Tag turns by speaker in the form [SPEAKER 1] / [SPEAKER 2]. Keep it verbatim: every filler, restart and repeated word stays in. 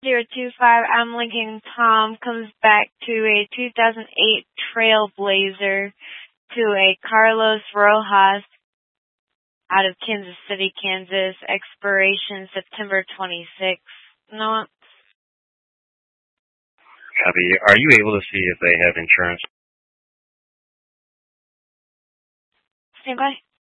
[SPEAKER 1] zero two five, I'm Lincoln Tom, comes back to a two thousand eight Trailblazer to a Carlos Rojas out of Kansas City, Kansas, expiration September twenty-sixth. No.
[SPEAKER 2] Copy. Are you able to see if they have insurance?
[SPEAKER 1] Stand by.